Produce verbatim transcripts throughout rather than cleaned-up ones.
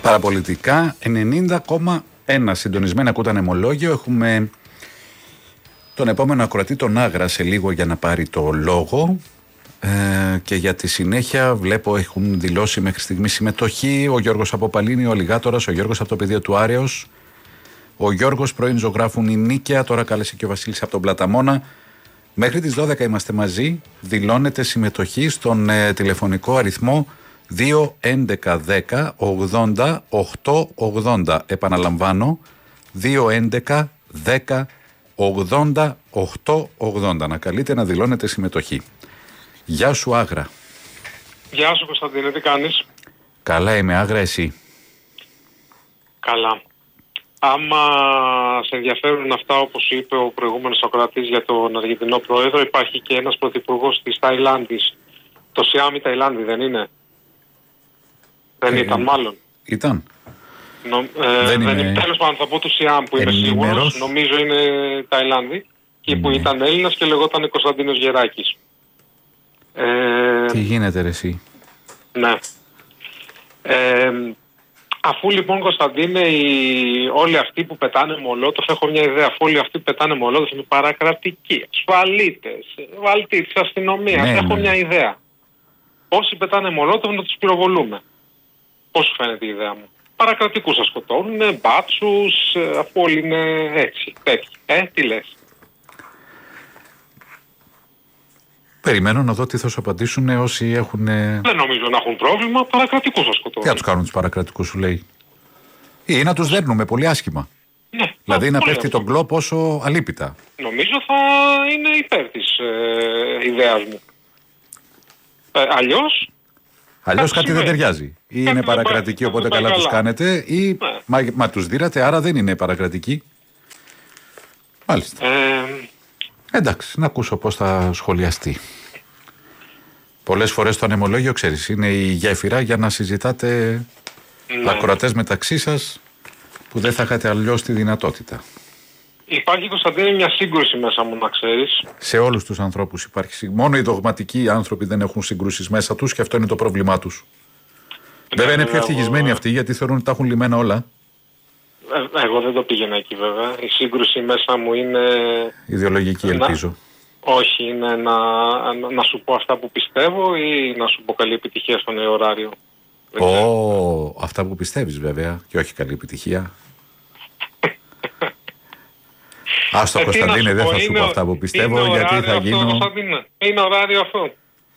Παραπολιτικά ενενήντα κόμμα ένα. Συντονισμένα ακούτε ανεμολόγιο. Έχουμε τον επόμενο ακροατή, τον Άγρα, σε λίγο για να πάρει το λόγο. Ε, και για τη συνέχεια βλέπω έχουν δηλώσει μέχρι στιγμή συμμετοχή ο Γιώργος από Παλίνη, ο Αλιγάτορας, ο Γιώργος από το πεδίο του Άρεος, ο Γιώργος πρώην ζωγράφου η Νίκαια, τώρα κάλεσε και ο Βασίλης από τον Πλαταμόνα. Μέχρι τις δώδεκα είμαστε μαζί. Δηλώνετε συμμετοχή στον ε, τηλεφωνικό αριθμό δύο έντεκα δέκα ογδόντα οκτώ ογδόντα. Επαναλαμβάνω, δύο έντεκα δέκα ογδόντα οκτώ ογδόντα. Να καλείτε να δηλώνετε συμμετοχή. Γεια σου Άγρα. Γεια σου Κωνσταντίνε, τι κάνεις? Καλά είμαι Άγρα, εσύ? Καλά. Άμα σε ενδιαφέρουν αυτά όπως είπε ο προηγούμενος ακροατής για τον Αργεντινό Πρόεδρο, υπάρχει και ένας πρωθυπουργός της Ταϊλάνδης. Το Σιάμ η Ταϊλάνδη δεν είναι? Δεν ε, ήταν μάλλον. Ήταν. Νο, ε, δεν, δεν είναι... Τέλος πάντων θα πω του Σιάμ που είμαι σίγουρος. Νομίζω είναι Ταϊλάνδη. Και ναι. Που ήταν Έλληνας και λεγόταν Κωνσταντίνος Γεράκης. Ε, Τι γίνεται ρε εσύ? Ναι. Ε, αφού λοιπόν Κωνσταντίνε οι, όλοι αυτοί που πετάνε μολότοφ, έχω μια ιδέα, αφού όλοι αυτοί που πετάνε μολότοφ είναι παρακρατικοί, ασφαλίτες, βαλτοί της αστυνομίας, ναι, έχω ναι. μια ιδέα. Όσοι πετάνε μολότοφ να τους πυροβολούμε. Πώς σου φαίνεται η ιδέα μου? Παρακρατικούς θα σκοτώνουν, μπάτσους, αφού όλοι είναι έτσι, τέτοιοι. Ε, τι λες? Περιμένω να δω τι θα σου απαντήσουν όσοι έχουν. Δεν νομίζω να έχουν πρόβλημα. Παρακρατικούς θα σκοτώνουν. Τι θα τους κάνουν τους παρακρατικούς, σου λέει? Ή να τους δέρνουμε πολύ άσχημα. Ναι. Δηλαδή να πέφτει τον κλόπ όσο αλίπητα. Νομίζω θα είναι υπέρ της ε, ιδέας μου. Ε, αλλιώς. Αλλιώς κάτι δεν ταιριάζει. Ή κάτι είναι παρακρατικοί πάει, οπότε καλά, καλά τους κάνετε, ή ναι. μα, μα τους δίρατε άρα δεν είναι παρακρατικοί. Μάλιστα. Ε, Εντάξει, να ακούσω πώς θα σχολιαστεί. Πολλές φορές το ανεμολόγιο, ξέρεις, είναι η γέφυρα για να συζητάτε ναι. ακροατές μεταξύ σας που δεν θα είχατε αλλιώς τη δυνατότητα. Υπάρχει, Κωνσταντίνε, μια σύγκρουση μέσα μου, να ξέρεις. Σε όλους τους ανθρώπους υπάρχει. Μόνο οι δογματικοί άνθρωποι δεν έχουν συγκρούσεις μέσα τους και αυτό είναι το πρόβλημά τους. Ναι, βέβαια είναι πιο ευτυχισμένοι αυτοί γιατί θεωρούν ότι τα έχουν λυμμένα όλα. Ε, εγώ δεν το πήγαινα εκεί βέβαια. Η σύγκρουση μέσα μου είναι... ιδεολογική, ελπίζω. Να... Όχι, είναι να... να σου πω αυτά που πιστεύω ή να σου πω καλή επιτυχία στο νέο ωράριο. Ω, oh, αυτά που πιστεύεις βέβαια και όχι καλή επιτυχία. Άστο ε, Κωνσταντίνε, δεν θα σου πω αυτά που πιστεύω γιατί θα αυτό, γίνω... Είναι ωράριο αυτό.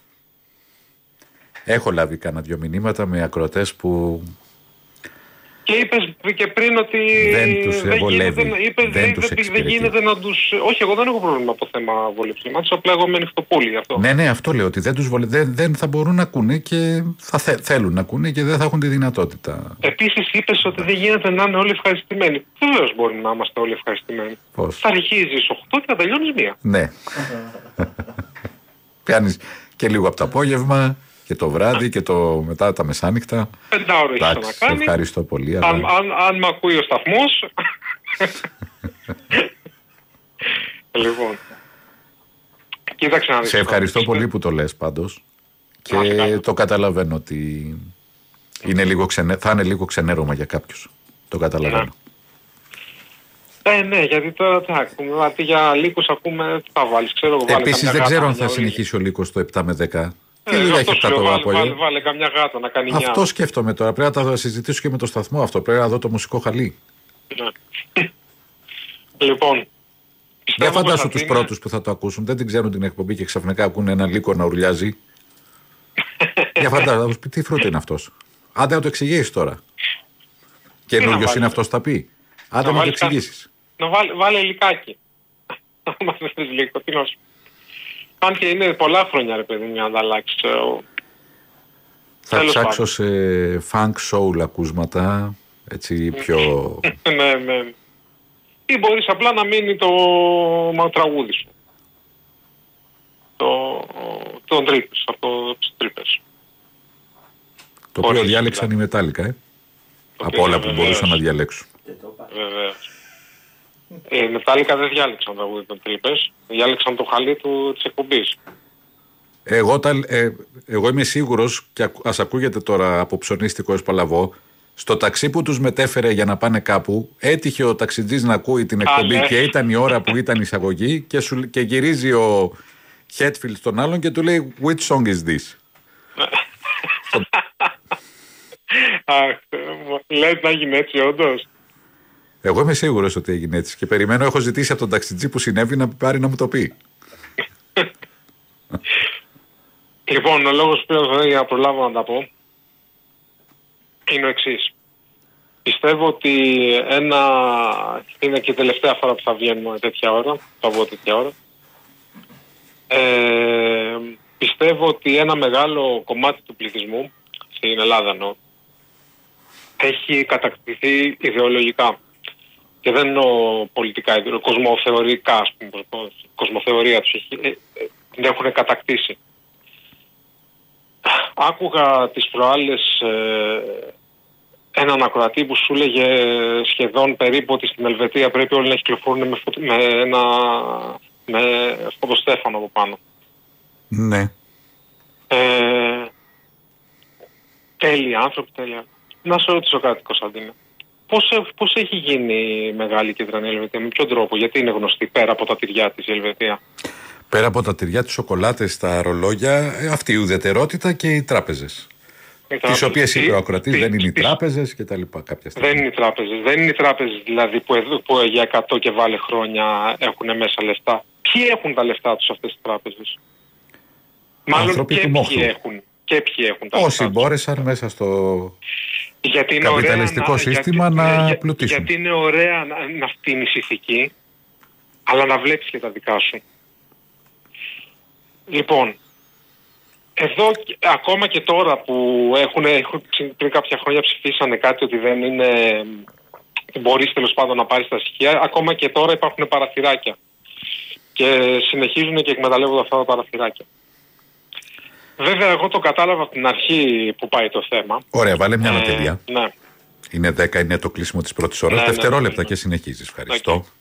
Έχω λάβει κάνα δυο μηνύματα με ακροατές που... Και είπες και πριν ότι δεν τους βολεύει, δεν, είπες, δεν, δεν, τους δεν, δεν γίνεται να τους... Όχι, εγώ δεν έχω πρόβλημα από θέμα βολεψήματος, απλά εγώ είμαι ανοιχτοπόλη γι' αυτό. Ναι, ναι, αυτό λέω, ότι δεν τους βολεύει, δεν, δεν θα μπορούν να ακούνε και θα θε, θέλουν να ακούνε και δεν θα έχουν τη δυνατότητα. Επίσης είπες ότι δεν γίνεται να είναι όλοι ευχαριστημένοι. Βεβαίως μπορούμε να είμαστε όλοι ευχαριστημένοι. Πώς? Θα αρχίζεις οκτώ και θα τελειώνεις μία. Ναι. Πιάνεις και λίγο από το απόγευμα... Και το βράδυ και το μετά τα μεσάνυχτα. Πέντα ώρες έχεις να κάνει. Ευχαριστώ πολύ. Αν, αλλά... αν, αν με ακούει ο σταθμός. Λοιπόν. Κοίταξε να δεις. Σε ευχαριστώ πολύ που το λες πάντως. Και Άχι, το καταλαβαίνω ότι είναι λίγο ξενε... θα είναι λίγο ξενέρωμα για κάποιους. Το καταλαβαίνω. Ναι. Ε, ναι, γιατί τώρα τι ακούμε. Αντί για λύκους ακούμε τι θα βάλεις. Ξέρω, επίσης δεν ξέρω αν θα συνεχίσει ο λύκος το επτά με δέκα. Τι ε, δουλειά έχει αυτό το βάλε, βάλε, βάλε καμιά γάτα να κάνει αυτό μια. σκέφτομαι τώρα. Πρέπει να τα συζητήσω και με το σταθμό αυτό. Πρέπει να δω το μουσικό χαλί. Ναι. Λοιπόν. Δεν φαντάσου τους είναι... πρώτους που θα το ακούσουν. Δεν την ξέρουν την εκπομπή και ξαφνικά ακούνε έναν λύκο να ουρλιάζει. Για φαντάσου, τι φρούτο είναι αυτός. Άντε να το εξηγήσεις τώρα. Καινούριος είναι αυτός θα πει. Άντε να, να το εξηγήσεις. Να βάλει, βάλε λυκάκι. Να θες λύκο, τι να σου. Αν και είναι πολλά χρόνια ρε παιδί μια ανταλλάξει. Θα ψάξω σε funk soul ακούσματα, έτσι πιο... ναι, ναι. Ή μπορείς απλά να μείνει το τραγούδι σου. Το... τον τρύπες, από τις τρύπες. Το οποίο διάλεξαν οι Μετάλλικα, ε. Από όλα που μπορούσαν να διαλέξουν. Βεβαίως. Οι Μετάλλικα δεν διάλεξαν το τραγούδι των τρύπες, διάλεξαν το χαλί του της εκπομπής. Εγώ, τα, ε, εγώ είμαι σίγουρος, και ας ακούγεται τώρα από ψωνίστικο ως παλαβό, Στο ταξί που τους μετέφερε για να πάνε κάπου, έτυχε ο ταξιτζής να ακούει την εκπομπή Α, και ήταν η ώρα που ήταν η εισαγωγή και, σου, και γυρίζει ο Χέτφιλντ στον άλλον και του λέει «Which song is this?» Λες να γίνει έτσι όντως? Εγώ είμαι σίγουρος ότι έγινε έτσι και περιμένω, έχω ζητήσει από τον ταξιτζή που συνέβη να πάρει να μου το πει. Λοιπόν, ο λόγος που πήρα για να προλάβω να τα πω είναι ο εξής. Πιστεύω ότι ένα, είναι και η τελευταία φορά που θα βγαίνουμε τέτοια ώρα, θα βγω τέτοια ώρα. Ε, πιστεύω ότι ένα μεγάλο κομμάτι του πληθυσμού, στην Ελλάδα εννοώ, έχει κατακτηθεί ιδεολογικά. Και δεν εννοώ πολιτικά, κοσμοθεωρικά, ας πούμε, κοσμοθεωρία τους έχει, ε, ε, την έχουν κατακτήσει. Άκουγα τις προάλλες ε, έναν ακροατή που σου έλεγε σχεδόν περίπου ότι στην Ελβετία πρέπει όλοι να κυκλοφορούν με, φωτο, με ένα με φωτοστέφανο από πάνω. Ναι. Ε, τέλειοι άνθρωποι, τέλεια. Να σε ρωτήσω κάτι, Κωνσταντίνε. Πώς, πώς έχει γίνει μεγάλη κεντρική Ελβετία, με ποιον τρόπο, γιατί είναι γνωστή πέρα από τα τυριά της η Ελβετία? Πέρα από τα τυριά, τις σοκολάτες, τα ρολόγια, αυτή η ουδετερότητα και οι τράπεζες. Τις οποίες είπε ο ακροατής, δεν είναι οι τράπεζες και τα λοιπά κάποια στιγμή. Δεν είναι οι τράπεζες. Δεν είναι οι τράπεζες δηλαδή που, εδώ, που για εκατό και βάλε χρόνια έχουν μέσα λεφτά. Ποιοι έχουν τα λεφτά τους αυτές τις τράπεζες? Μάλλον και ποιοι έχουν. Και ποιοι έχουν τα Όσοι λεφτά μπόρεσαν τους μέσα στο γιατί είναι καπιταλιστικό ωραία, σύστημα γιατί, να για, πλουτίσουν. Γιατί είναι ωραία να, να φτύνεις ηθική, αλλά να βλέπεις και τα δικά σου. Λοιπόν, εδώ ακόμα και τώρα που έχουν, έχουν πριν κάποια χρόνια ψηφίσανε κάτι ότι δεν είναι, μπορείς τέλος πάντων να πάρεις τα στοιχεία, ακόμα και τώρα υπάρχουν παραθυράκια και συνεχίζουν και εκμεταλλεύονται αυτά τα παραθυράκια. Βέβαια εγώ το κατάλαβα από την αρχή που πάει το θέμα. Ωραία, βάλε μια ανατελεία. Ε, ναι. Είναι δέκα, είναι το κλείσιμο της πρώτης ώρας. Ναι, δευτερόλεπτα ναι, ναι. Και συνεχίζεις. Ευχαριστώ. Okay.